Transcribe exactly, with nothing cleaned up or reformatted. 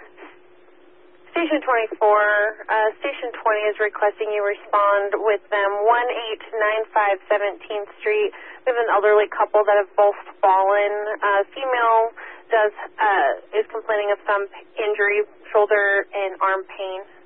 Station twenty-four, uh, Station twenty is requesting you respond with them one eight nine five seventeenth Street. We have an elderly couple that have both fallen. Uh, female does uh, is complaining of some injury, shoulder and arm pain.